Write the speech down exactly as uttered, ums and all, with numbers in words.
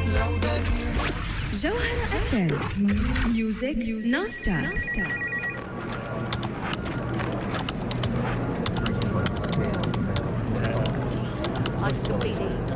جوهرة اف ام ميوزك نون ستوب. I still believe